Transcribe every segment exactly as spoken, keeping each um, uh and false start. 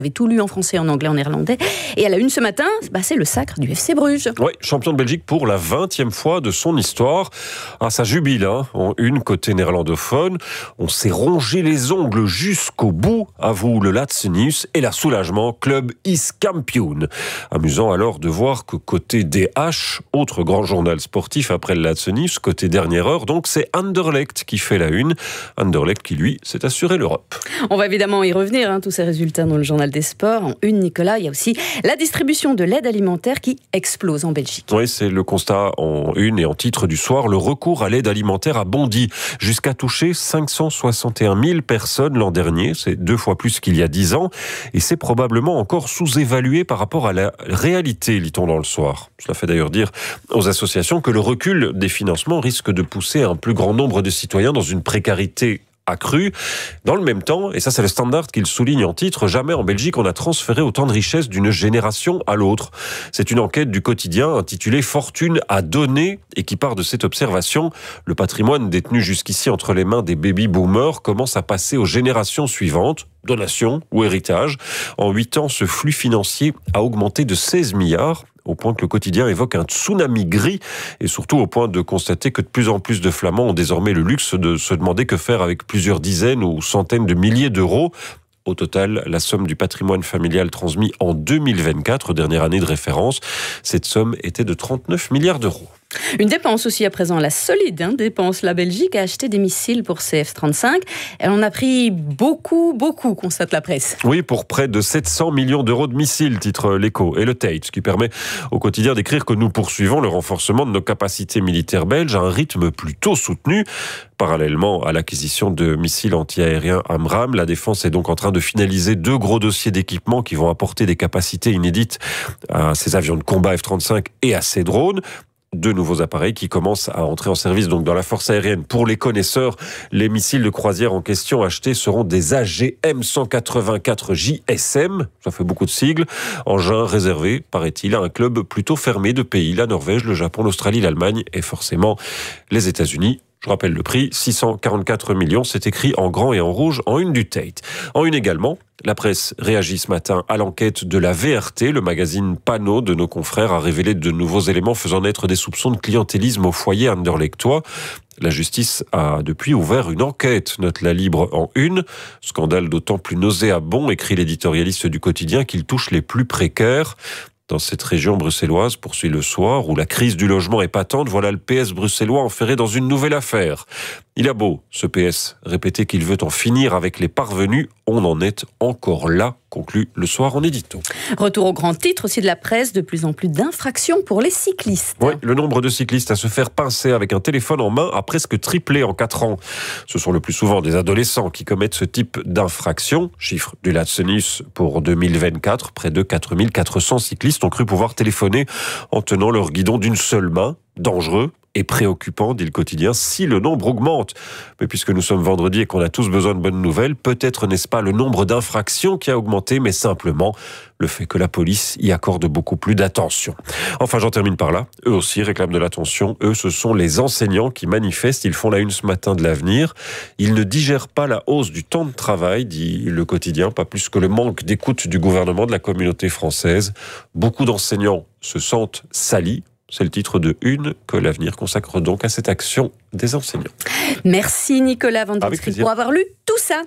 avait tout lu en français, en anglais, en néerlandais. Et à la une ce matin, bah, c'est le sacre du F C Bruges. Oui, champion de Belgique pour la vingtième fois de son histoire. Ah, ça jubile, hein, en une côté néerlandophone. On s'est rongé les ongles jusqu'au bout, avoue le Latzenus, et la soulagement, club is kampioen. Amusant alors de voir que côté D H, autre grand journal sportif après le Latzenus, côté dernière heure, donc c'est Anderlecht qui fait la une. Anderlecht qui, lui, s'est assuré l'Europe. On va évidemment y revenir, hein, tous ces résultats dans le journal des sports. En une, Nicolas, il y a aussi la distribution de l'aide alimentaire qui explose en Belgique. Oui, c'est le constat en une et en titre du soir. Le recours à l'aide alimentaire a bondi jusqu'à toucher cinq cent soixante et un mille personnes l'an dernier. C'est deux fois plus qu'il y a dix ans. Et c'est probablement encore sous-évalué par rapport à la réalité, lit-on dans le soir. Cela fait d'ailleurs dire aux associations que le recul des financements risque de pousser un plus grand nombre de citoyens dans une précarité accrue. Dans le même temps, et ça c'est le Standard qu'il souligne en titre, jamais en Belgique on a transféré autant de richesses d'une génération à l'autre. C'est une enquête du quotidien intitulée Fortune à donner et qui part de cette observation. Le patrimoine détenu jusqu'ici entre les mains des baby-boomers commence à passer aux générations suivantes. Donation ou héritage. En huit ans, ce flux financier a augmenté de seize milliards. Au point que le quotidien évoque un tsunami gris et surtout au point de constater que de plus en plus de Flamands ont désormais le luxe de se demander que faire avec plusieurs dizaines ou centaines de milliers d'euros. Au total, la somme du patrimoine familial transmis en deux mille vingt-quatre, dernière année de référence, cette somme était de trente-neuf milliards d'euros. Une dépense aussi à présent, la solide hein, dépense. La Belgique a acheté des missiles pour ses F trente-cinq. Elle en a pris beaucoup, beaucoup, constate la presse. Oui, pour près de sept cents millions d'euros de missiles, titre l'Echo et le Tate, ce qui permet au quotidien d'écrire que nous poursuivons le renforcement de nos capacités militaires belges à un rythme plutôt soutenu. Parallèlement à l'acquisition de missiles anti-aériens AMRAAM, la défense est donc en train de finaliser deux gros dossiers d'équipement qui vont apporter des capacités inédites à ces avions de combat F trente-cinq et à ces drones. Deux nouveaux appareils qui commencent à entrer en service donc dans la force aérienne. Pour les connaisseurs, les missiles de croisière en question achetés seront des A G M cent quatre-vingt-quatre J S M, ça fait beaucoup de sigles, engins réservés, paraît-il, à un club plutôt fermé de pays, la Norvège, le Japon, l'Australie, l'Allemagne et forcément les États-Unis. Je rappelle le prix, six cent quarante-quatre millions, c'est écrit en grand et en rouge en une du Tate. En une également, la presse réagit ce matin à l'enquête de la V R T. Le magazine Panneau de nos confrères a révélé de nouveaux éléments faisant naître des soupçons de clientélisme au foyer anderlechtois. La justice a depuis ouvert une enquête, note la Libre en une. Scandale d'autant plus nauséabond, écrit l'éditorialiste du quotidien, qu'il touche les plus précaires. Dans cette région bruxelloise, poursuit le soir, où la crise du logement est patente, voilà le P S bruxellois enferré dans une nouvelle affaire. Il a beau, ce P S, répéter qu'il veut en finir avec les parvenus, on en est encore là, conclut le soir en édito. Retour au grand titre aussi de la presse, de plus en plus d'infractions pour les cyclistes. Oui, le nombre de cyclistes à se faire pincer avec un téléphone en main a presque triplé en quatre ans. Ce sont le plus souvent des adolescents qui commettent ce type d'infraction. Chiffre du Latzenus pour deux mille vingt-quatre, près de quatre mille quatre cents cyclistes ont cru pouvoir téléphoner en tenant leur guidon d'une seule main. Dangereux et préoccupant, dit le quotidien, si le nombre augmente. Mais puisque nous sommes vendredi et qu'on a tous besoin de bonnes nouvelles, peut-être n'est-ce pas le nombre d'infractions qui a augmenté, mais simplement le fait que la police y accorde beaucoup plus d'attention. Enfin, j'en termine par là. Eux aussi réclament de l'attention. Eux, ce sont les enseignants qui manifestent. Ils font la une ce matin de l'Avenir. Ils ne digèrent pas la hausse du temps de travail, dit le quotidien, pas plus que le manque d'écoute du gouvernement, de la communauté française. Beaucoup d'enseignants se sentent salis. C'est le titre de une que l'Avenir consacre donc à cette action des enseignants. Merci Nicolas Vandensky pour avoir lu tout ça.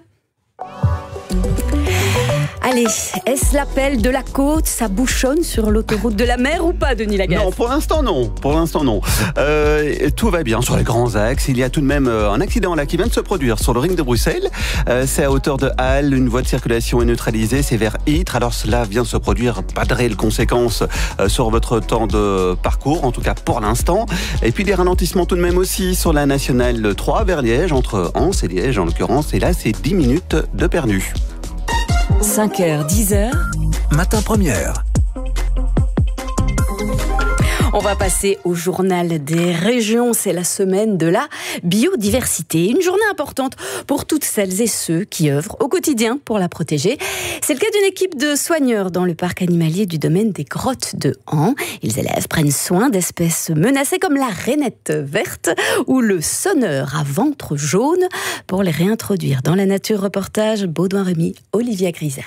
Allez, est-ce l'appel de la côte? Ça bouchonne sur l'autoroute de la mer ou pas, Denis Lagaffe? Non, pour l'instant non. Pour l'instant non. Euh, tout va bien sur les grands axes. Il y a tout de même un accident là qui vient de se produire sur le ring de Bruxelles. Euh, c'est à hauteur de Halle. Une voie de circulation est neutralisée. C'est vers Ytre. Alors cela vient de se produire. Pas de réelles conséquences euh, sur votre temps de parcours, en tout cas pour l'instant. Et puis des ralentissements tout de même aussi sur la nationale trois vers Liège, entre Anse et Liège en l'occurrence. Et là, c'est dix minutes de perdu. cinq heures, dix heures, matin première. On va passer au journal des régions. C'est la semaine de la biodiversité. Une journée importante pour toutes celles et ceux qui œuvrent au quotidien pour la protéger. C'est le cas d'une équipe de soigneurs dans le parc animalier du domaine des Grottes de Han. Ils élèvent, prennent soin d'espèces menacées comme la rainette verte ou le sonneur à ventre jaune pour les réintroduire dans la nature. Reportage Baudouin Remy, Olivia Grisard.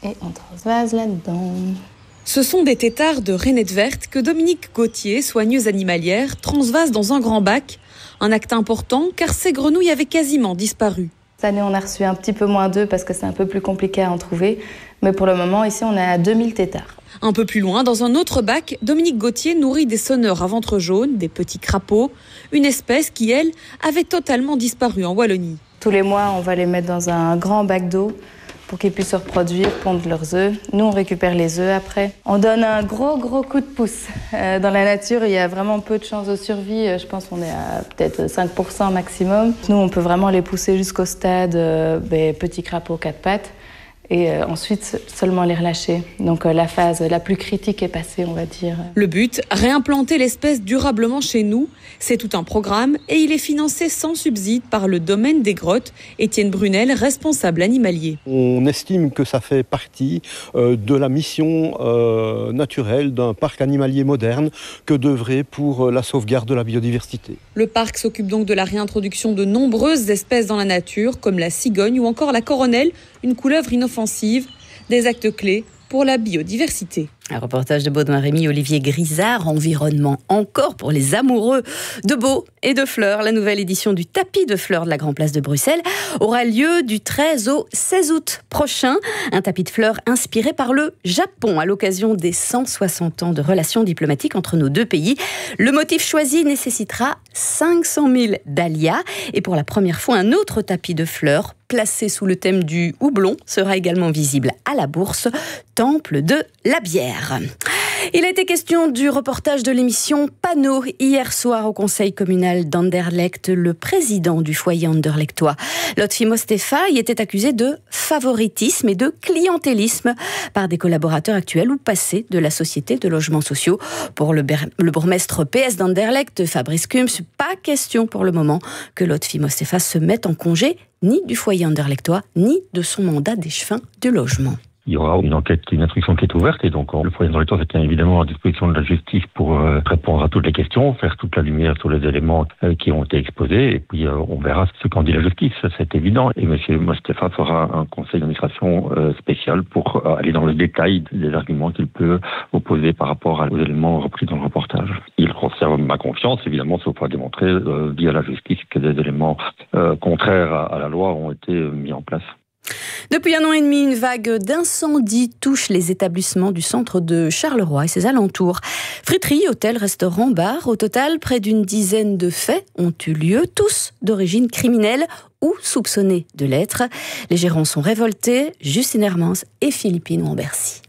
Et on transvase là-dedans. Ce sont des têtards de rainette verte que Dominique Gauthier, soigneuse animalière, transvase dans un grand bac. Un acte important car ces grenouilles avaient quasiment disparu. Cette année, on a reçu un petit peu moins d'œufs parce que c'est un peu plus compliqué à en trouver. Mais pour le moment, ici, on est à deux mille têtards. Un peu plus loin, dans un autre bac, Dominique Gauthier nourrit des sonneurs à ventre jaune, des petits crapauds, une espèce qui, elle, avait totalement disparu en Wallonie. Tous les mois, on va les mettre dans un grand bac d'eau pour qu'ils puissent se reproduire, pondre leurs œufs. Nous, on récupère les œufs après. On donne un gros, gros coup de pouce. Euh, dans la nature, il y a vraiment peu de chances de survie. Je pense qu'on est à peut-être cinq pour cent maximum. Nous, on peut vraiment les pousser jusqu'au stade euh, ben, petits crapauds quatre pattes. Et euh, ensuite seulement les relâcher. Donc euh, la phase la plus critique est passée, on va dire. Le but, réimplanter l'espèce durablement chez nous. C'est tout un programme et il est financé sans subside par le domaine des grottes. Étienne Brunel, responsable animalier. On estime que ça fait partie euh, de la mission euh, naturelle d'un parc animalier moderne que d'œuvrer pour euh, la sauvegarde de la biodiversité. Le parc s'occupe donc de la réintroduction de nombreuses espèces dans la nature, comme la cigogne ou encore la coronelle, une couleuvre inoffensive. Des actes clés pour la biodiversité. Un reportage de Baudouin-Rémy, Olivier Grisard, environnement encore pour les amoureux de beaux et de fleurs. La nouvelle édition du tapis de fleurs de la Grand Place de Bruxelles aura lieu du treize au seize août prochain. Un tapis de fleurs inspiré par le Japon à l'occasion des cent soixante ans de relations diplomatiques entre nos deux pays. Le motif choisi nécessitera cinq cent mille dahlias et pour la première fois, un autre tapis de fleurs placé sous le thème du houblon sera également visible à la Bourse, temple de la bière. Il a été question du reportage de l'émission Panneau hier soir au conseil communal d'Anderlecht. Le président du foyer anderlechtois, Lotfi Mostefa, y était accusé de favoritisme et de clientélisme par des collaborateurs actuels ou passés de la société de logements sociaux. Pour le, ber- le bourgmestre P S d'Anderlecht, Fabrice Kums, pas question pour le moment que Lotfi Mostefa se mette en congé ni du foyer anderlechtois, ni de son mandat d'échevin du logement. Il y aura une enquête, une instruction qui est ouverte et donc le foyer anderlechtois c'est évidemment à disposition de la justice pour euh, répondre à toutes les questions, faire toute la lumière sur les éléments euh, qui ont été exposés et puis euh, on verra ce qu'en dit la justice, c'est évident. Et M. Mostefa fera un conseil d'administration euh, spécial pour euh, aller dans le détail des arguments qu'il peut opposer par rapport aux éléments repris dans le reportage. Il conserve ma confiance, évidemment, sauf à démontrer euh, via la justice que des éléments euh, contraires à, à la loi ont été euh, mis en place. Depuis un an et demi, une vague d'incendies touche les établissements du centre de Charleroi et ses alentours. Friteries, hôtels, restaurants, bars. Au total, près d'une dizaine de faits ont eu lieu, tous d'origine criminelle ou soupçonnés de l'être. Les gérants sont révoltés. Justine Hermans et Philippine Wambercy.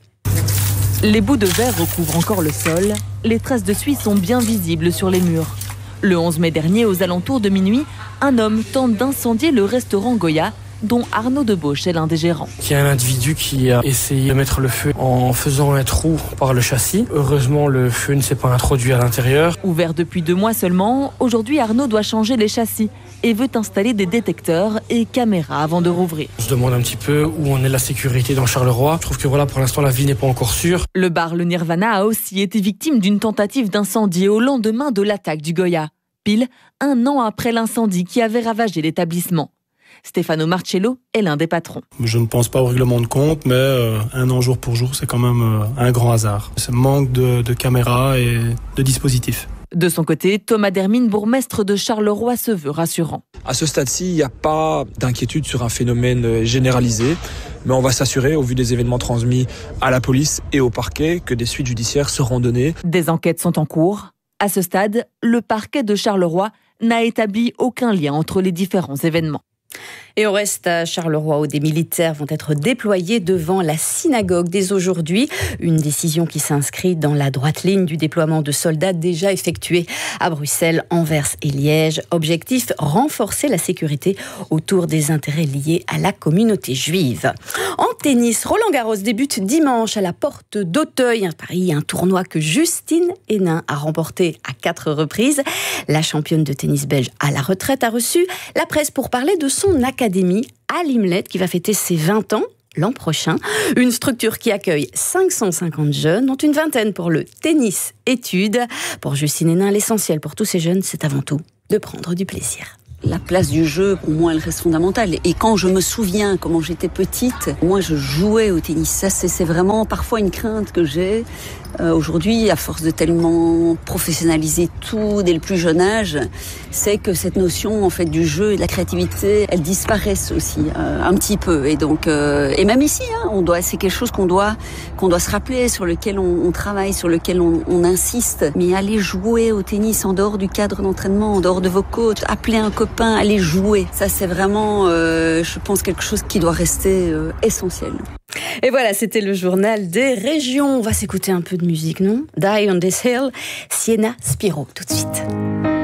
Les bouts de verre recouvrent encore le sol. Les traces de suie sont bien visibles sur les murs. Le onze mai dernier, aux alentours de minuit, un homme tente d'incendier le restaurant Goya, dont Arnaud Debauche est l'un des gérants. Il y a un individu qui a essayé de mettre le feu en faisant un trou par le châssis. Heureusement, le feu ne s'est pas introduit à l'intérieur. Ouvert depuis deux mois seulement, aujourd'hui Arnaud doit changer les châssis et veut installer des détecteurs et caméras avant de rouvrir. On se demande un petit peu où en est la sécurité dans Charleroi. Je trouve que voilà, pour l'instant, la vie n'est pas encore sûre. Le bar Le Nirvana a aussi été victime d'une tentative d'incendie au lendemain de l'attaque du Goya. Pile un an après l'incendie qui avait ravagé l'établissement. Stefano Marcello est l'un des patrons. Je ne pense pas au règlement de compte, mais euh, un an jour pour jour, c'est quand même euh, un grand hasard. Ce manque de, de caméras et de dispositifs. De son côté, Thomas Dermine, bourgmestre de Charleroi, se veut rassurant. À ce stade-ci, il n'y a pas d'inquiétude sur un phénomène généralisé, mais on va s'assurer, au vu des événements transmis à la police et au parquet, que des suites judiciaires seront données. Des enquêtes sont en cours. À ce stade, le parquet de Charleroi n'a établi aucun lien entre les différents événements. Et on reste à Charleroi où des militaires vont être déployés devant la synagogue dès aujourd'hui. Une décision qui s'inscrit dans la droite ligne du déploiement de soldats déjà effectués à Bruxelles, Anvers et Liège. Objectif, renforcer la sécurité autour des intérêts liés à la communauté juive. En tennis, Roland Garros débute dimanche à la Porte d'Auteuil, à Paris, un tournoi que Justine Hénin a remporté à quatre reprises. La championne de tennis belge à la retraite a reçu la presse pour parler de son académie à Limlet qui va fêter ses vingt ans l'an prochain. Une structure qui accueille cinq cent cinquante jeunes, dont une vingtaine pour le tennis études. Pour Justine Hénin, l'essentiel pour tous ces jeunes, c'est avant tout de prendre du plaisir. La place du jeu, pour moi, elle reste fondamentale. Et quand je me souviens comment j'étais petite, moi, je jouais au tennis. Ça, c'est, c'est vraiment parfois une crainte que j'ai. Euh, aujourd'hui, à force de tellement professionnaliser tout dès le plus jeune âge, c'est que cette notion en fait du jeu et de la créativité, elle disparaissent aussi euh, un petit peu. Et donc, euh, et même ici, hein, on doit, c'est quelque chose qu'on doit qu'on doit se rappeler, sur lequel on, on travaille, sur lequel on, on insiste. Mais aller jouer au tennis en dehors du cadre d'entraînement, en dehors de vos coachs, appeler un copain, aller jouer, ça c'est vraiment, euh, je pense, quelque chose qui doit rester euh, essentiel. Et voilà, c'était le journal des régions. On va s'écouter un peu de musique, non? Die on this hill, Sienna Spiro, tout de suite.